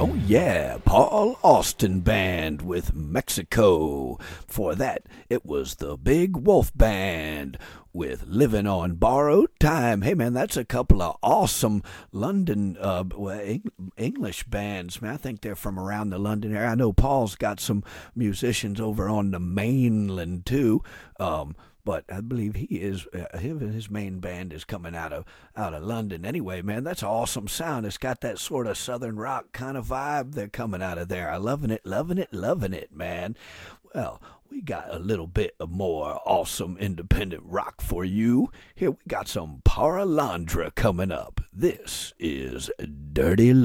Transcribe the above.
Oh yeah, Paul Austin Band with Mexico. Before that, it was the Big Wolf Band with Living on Borrowed Time. Hey man, that's a couple of awesome London English bands. Man, I think they're from around the London area. I know Paul's got some musicians over on the mainland too. But I believe he is his main band is coming out of London. Anyway, man, that's an awesome sound. It's got that sort of southern rock kind of vibe. They're coming out of there. I loving it, loving it, loving it, man. Well, we got a little bit of more awesome independent rock for you. Here we got some Paralandra coming up. This is Dirty Love.